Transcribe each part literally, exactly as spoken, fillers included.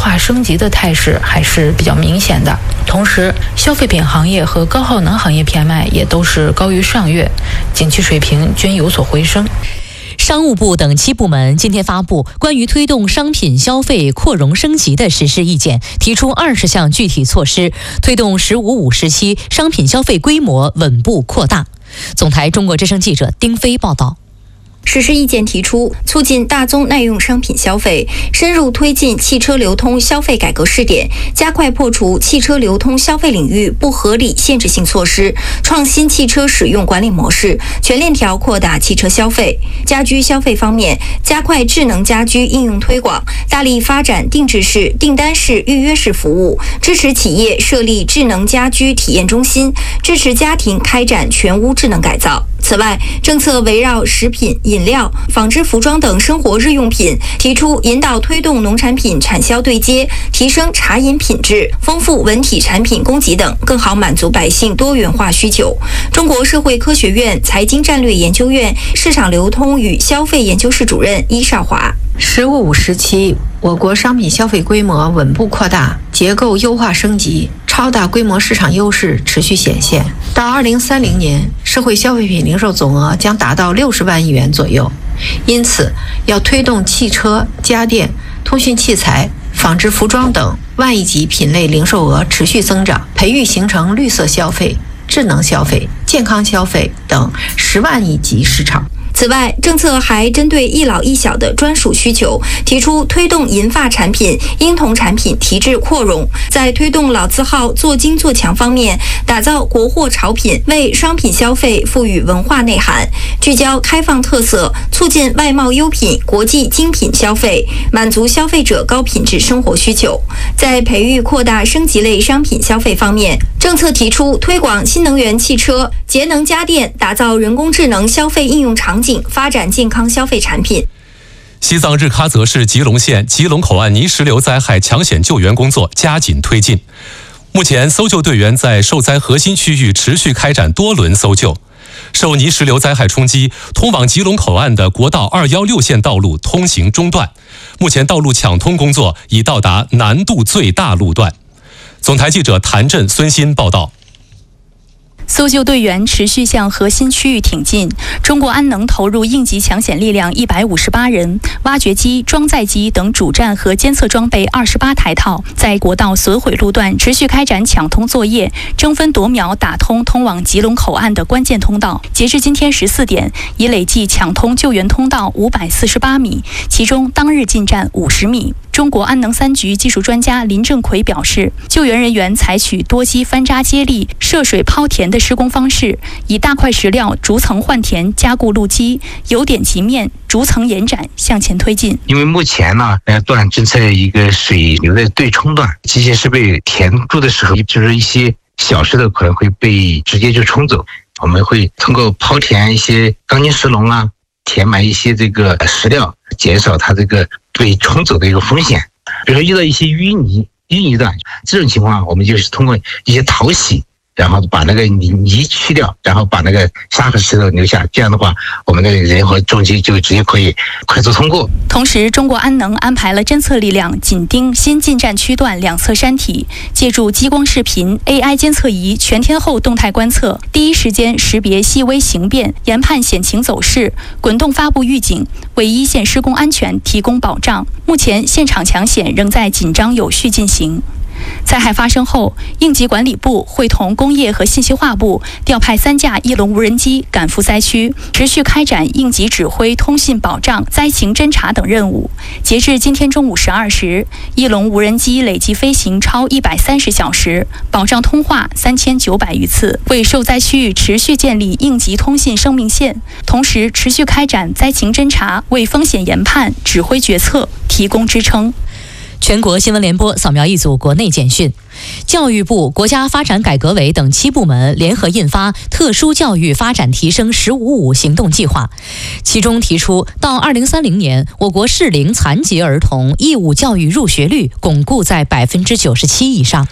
化升级的态势还是比较明显的。同时，消费品行业和高耗能行业 P M I 也都是高于上月，景气水平均有所回升。 商务部等七部门今天发布关于推动商品消费扩容升级的实施意见，提出二十项具体措施，推动“十五五”时期商品消费规模稳步扩大。总台中国之声记者丁飞报道。 实施意见提出，促进大宗耐用商品消费，深入推进汽车流通消费改革试点，加快破除汽车流通消费领域不合理限制性措施，创新汽车使用管理模式，全链条扩大汽车消费。家居消费方面，加快智能家居应用推广，大力发展定制式、订单式、预约式服务，支持企业设立智能家居体验中心，支持家庭开展全屋智能改造。此外，政策围绕食品、饮料、纺织服装等生活日用品，提出引导推动农产品产销对接，提升茶饮品质，丰富文体产品供给等，更好满足百姓多元化需求。中国社会科学院财经战略研究院市场流通与消费研究室主任伊少华。 十五五时期，我国商品消费规模稳步扩大，结构优化升级，超大规模市场优势持续显现。到二零三零年，社会消费品零售总额将达到六十万亿元左右。因此，要推动汽车、家电、通讯器材、纺织服装等万亿级品类零售额持续增长，培育形成绿色消费、智能消费、健康消费等十万亿级市场。 此外，政策还针对一老一小的专属需求，提出推动银发产品、婴童产品提质扩容，在推动老字号做精做强方面，打造国货潮品，为商品消费赋予文化内涵，聚焦开放特色，促进外贸优品、国际精品消费，满足消费者高品质生活需求。在培育扩大升级类商品消费方面，政策提出推广新能源汽车、节能家电，打造人工智能消费应用场景，发展健康消费产品。 西藏日喀则市吉隆县吉隆口岸泥石流灾害抢险救援工作加紧推进。目前，搜救队员在受灾核心区域持续开展多轮搜救。受泥石流灾害冲击，通往吉隆口岸的国道二一六线道路通行中断。目前，道路抢通工作已到达难度最大路段。总台记者谭震、孙鑫报道。 搜救队员持续向核心区域挺进，中国安能投入应急抢险力量一百五十八人，挖掘机、装载机等主战和监测装备二十八台套，在国道损毁路段持续开展抢通作业，争分夺秒打通通往吉隆口岸的关键通道。截至今天十四点，已累计抢通救援通道五百四十八米，其中当日进站五十米。中国安能三局技术专家林正奎表示，救援人员采取多机翻扎接力、涉水抛填的施工方式，以大块石料逐层换填加固路基，由点及面，逐层延展向前推进。 因为目前呢，呃，段正在一个水流的对冲段，机械设备填住的时候，就是一些小石头可能会被直接就冲走。我们会通过抛填一些钢筋石笼啊，填满一些这个石料，减少它这个被冲走的一个风险。比如说遇到一些淤泥、淤泥段这种情况，我们就是通过一些淘洗，然后把那个泥泥去掉，然后把那个沙和石头留下，这样的话，我们的人和重机就直接可以快速通过。 同时，中国安能安排了侦测力量紧盯新进站区段两侧山体，借助激光视频、A I 监测仪全天候动态观测，第一时间识别细微形变，研判险情走势，滚动发布预警，为一线施工安全提供保障。目前，现场抢险仍在紧张有序进行。灾害发生后，应急管理部会同工业和信息化部调派三架翼龙无人机赶赴灾区，持续开展应急指挥、通信保障、灾情侦察等任务。截至今天中午十二时，翼龙无人机累计飞行超一百三十小时，保障通话三千九百余次，为受灾区域持续建立应急通信生命线，同时持续开展灾情侦察，为风险研判、指挥决策提供支撑。 全国新闻联播扫描一组国内简讯。教育部、国家发展改革委等七部门联合印发《特殊教育发展提升“十五五”行动计划》，其中提出，到二零三零年，我国适龄残疾儿童义务教育入学率巩固在百分之九十七以上。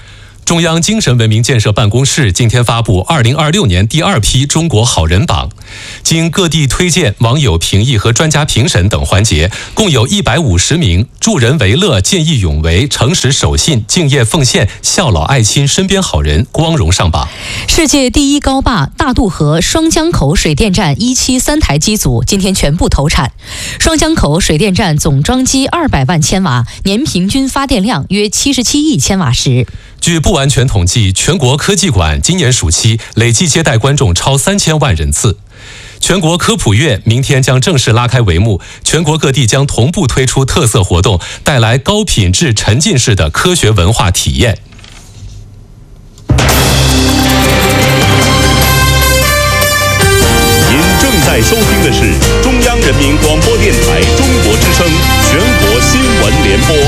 中央精神文明建设办公室今天发布二零二六年第二批中国好人榜，经各地推荐、网友评议和专家评审等环节，共有一百五十名助人为乐、见义勇为、诚实守信、敬业奉献、孝老爱亲身边好人光荣上榜。 世界第一高坝大渡河双江口水电站一期三台机组今天全部投产。双江口水电站总装机二百万千瓦，年平均发电量约七十七亿千瓦时。 据不完全统计，全国科技馆今年暑期累计接待观众超三千万人次。全国科普月明天将正式拉开帷幕，全国各地将同步推出特色活动，带来高品质沉浸式的科学文化体验。 您正在收听的是中央人民广播电台中国之声全国新闻联播。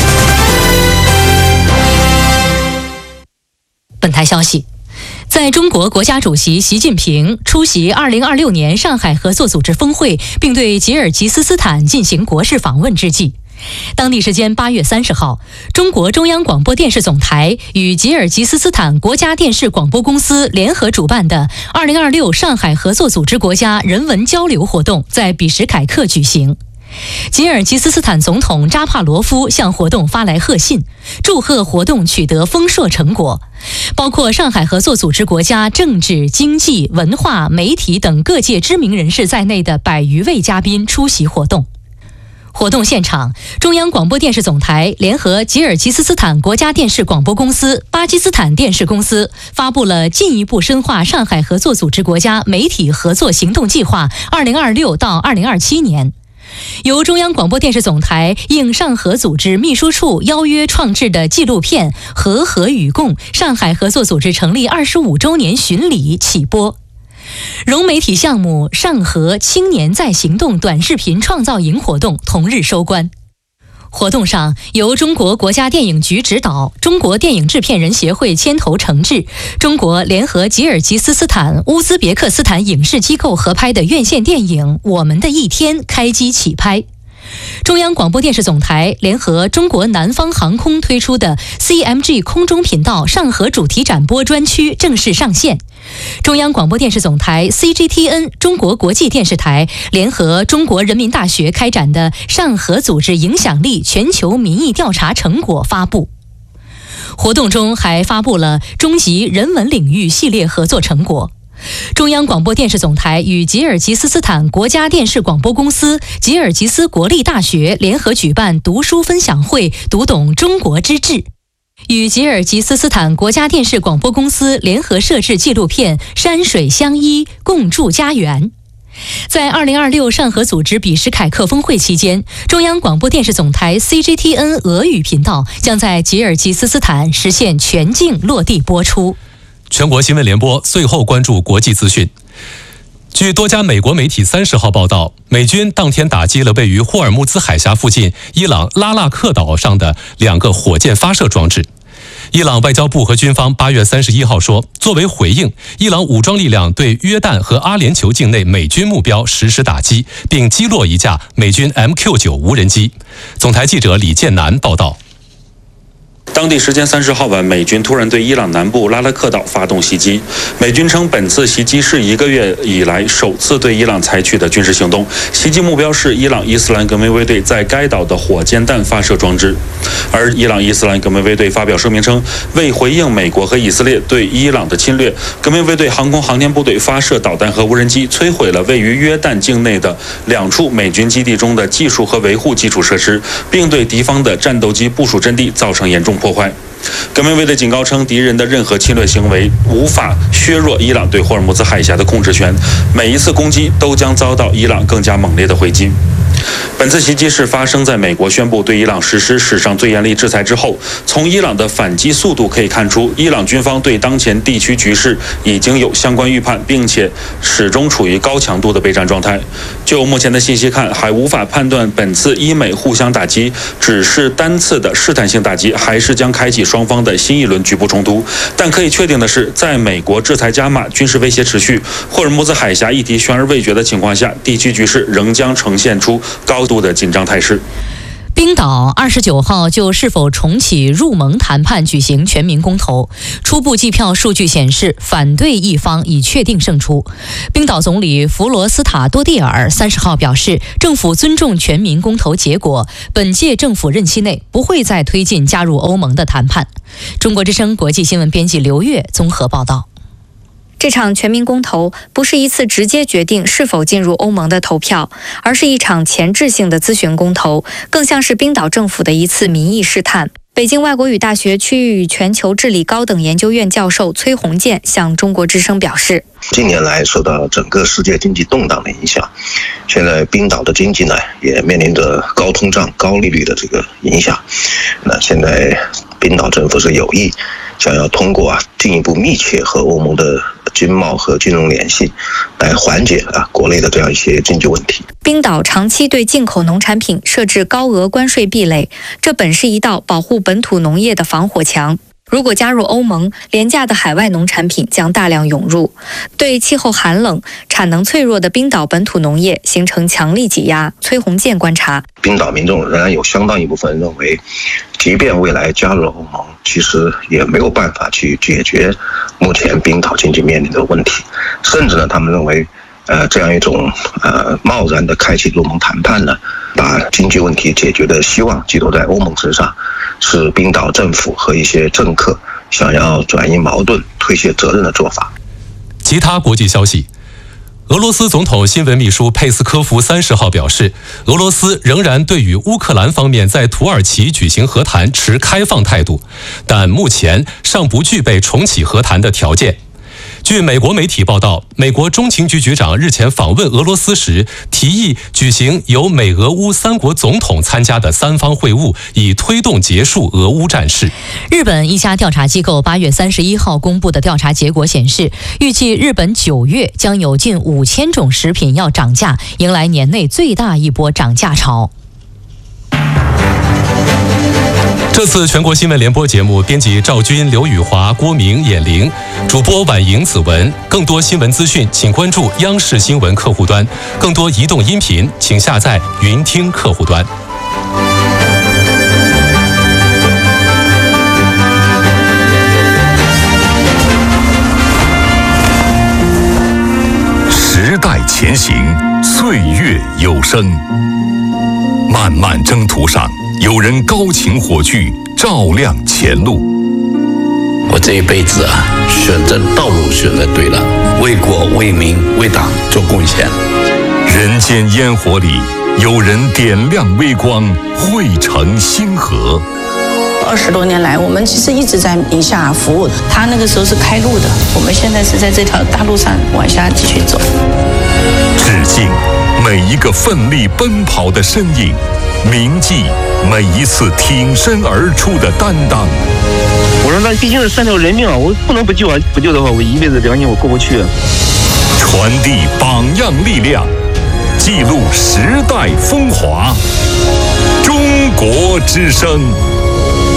本台消息，在中国国家主席习近平出席二零二六年上海合作组织峰会，并对吉尔吉斯斯坦进行国事访问之际，当地时间八月三十号，中国中央广播电视总台与吉尔吉斯斯坦国家电视广播公司联合主办的二零二六上海合作组织国家人文交流活动在比什凯克举行。吉尔吉斯斯坦总统扎帕罗夫向活动发来贺信，祝贺活动取得丰硕成果，包括上海合作组织国家政治、经济、文化、媒体等各界知名人士在内的百余位嘉宾出席活动。活动现场，中央广播电视总台联合吉尔吉斯斯坦国家电视广播公司、巴基斯坦电视公司发布了进一步深化上海合作组织国家媒体合作行动计划二零二六到二零二七年。由中央广播电视总台应上合组织秘书处邀约创制的纪录片《和和与共：上海合作组织成立二十五周年巡礼》起播。融媒体项目上合青年在行动短视频创造营活动同日收官。活动上，由中国国家电影局指导，中国电影制片人协会牵头承制，中国联合吉尔吉斯斯坦、乌兹别克斯坦影视机构合拍的院线电影《我们的一天》开机起拍。中央广播电视总台联合中国南方航空推出的 C M G 空中频道上合主题展播专区正式上线。中央广播电视总台 C G T N 中国国际电视台联合中国人民大学开展的上合组织影响力全球民意调查成果发布。活动中还发布了中级人文领域系列合作成果。中央广播电视总台与吉尔吉斯斯坦国家电视广播公司、吉尔吉斯国立大学联合举办读书分享会，读懂中国之志。与吉尔吉斯斯坦国家电视广播公司联合摄制纪录片《山水相依，共筑家园》。在二零二六上合组织比什凯克峰会期间，中央广播电视总台 C G T N 俄语频道将在吉尔吉斯斯坦实现全境落地播出。 全国新闻联播最后关注国际资讯。据多家美国媒体三十号报道，美军当天打击了位于霍尔木兹海峡附近伊朗拉纳克岛上的两个火箭发射装置。伊朗外交部和军方八月三十一号说，作为回应，伊朗武装力量对约旦和阿联酋境内美军目标实施打击，并击落一架美军 M Q 九 无人机。总台记者李建南报道。 当地时间三十号晚，美军突然对伊朗南部拉拉克岛发动袭击。美军称，本次袭击是一个月以来首次对伊朗采取的军事行动，袭击目标是伊朗伊斯兰革命卫队在该岛的火箭弹发射装置。而伊朗伊斯兰革命卫队发表声明称，为回应美国和以色列对伊朗的侵略，革命卫队航空航天部队发射导弹和无人机，摧毁了位于约旦境内的两处美军基地中的技术和维护基础设施，并对敌方的战斗机部署阵地造成严重破坏。革命卫队警告称，敌人的任何侵略行为无法削弱伊朗对霍尔木兹海峡的控制权，每一次攻击都将遭到伊朗更加猛烈的回击。本次袭击是发生在美国宣布对伊朗实施史上最严厉制裁之后。从伊朗的反击速度可以看出，伊朗军方对当前地区局势已经有相关预判，并且始终处于高强度的备战状态。就目前的信息看，还无法判断本次伊美互相打击只是单次的试探性打击，还是将开启双方的新一轮局部冲突。但可以确定的是，在美国制裁加码、军事威胁持续、霍尔木兹海峡议题悬而未决的情况下，地区局势仍将呈现出高度的紧张态势。 冰岛二十九号就是否重启入盟谈判举行全民公投，初步计票数据显示，反对一方已确定胜出。冰岛总理弗罗斯塔多蒂尔三十号表示，政府尊重全民公投结果，本届政府任期内不会再推进加入欧盟的谈判。中国之声国际新闻编辑刘月综合报道。 这场全民公投不是一次直接决定是否进入欧盟的投票，而是一场前置性的咨询公投，更像是冰岛政府的一次民意试探。北京外国语大学区域与全球治理高等研究院教授崔洪建向中国之声表示， 近年来受到整个世界经济动荡的影响，现在冰岛的经济呢也面临着高通胀、高利率的这个影响。那现在冰岛政府是有意想要通过啊进一步密切和欧盟的经贸和金融联系，来缓解啊国内的这样一些经济问题。 冰岛长期对进口农产品设置高额关税壁垒，这本是一道保护本土农业的防火墙。如果加入欧盟，廉价的海外农产品将大量涌入，对气候寒冷、产能脆弱的冰岛本土农业形成强力挤压。崔洪建观察， 冰岛民众仍然有相当一部分人认为，即便未来加入欧盟，其实也没有办法去解决目前冰岛经济面临的问题，甚至呢，他们认为，呃，这样一种呃贸然的开启入盟谈判呢，把经济问题解决的希望寄托在欧盟之上，是冰岛政府和一些政客想要转移矛盾、推卸责任的做法。 其他国际消息，俄罗斯总统新闻秘书佩斯科夫三十号表示，俄罗斯仍然对与乌克兰方面在土耳其举行和谈持开放态度，但目前尚不具备重启和谈的条件。据美国媒体报道，美国中情局局长日前访问俄罗斯时，提议举行由美俄乌三国总统参加的三方会晤，以推动结束俄乌战事。 日本一家调查机构八月三十一号公布的调查结果显示，预计日本九月将有近五千种食品要涨价，迎来年内最大一波涨价潮。这次全国新闻联播节目，编辑赵军、刘宇华、郭明、闫玲，主播婉莹、子文。更多新闻资讯，请关注央视新闻客户端。更多移动音频，请下载云听客户端。 时代前行，岁月有声。漫漫征途上，有人高擎火炬，照亮前路。 我这一辈子啊，选择道路选择对了，为国为民为党做贡献。 人间烟火里，有人点亮微光，汇成星河。 二十多年来，我们其实一直在宁夏服务的。他那个时候是开路的，我们现在是在这条大路上往下继续走。 致敬每一个奋力奔跑的身影，铭记每一次挺身而出的担当。 我说那毕竟是三条人命啊，我不能不救啊！不救的话，我一辈子良心我过不去啊。 传递榜样力量，记录时代风华。中国之声。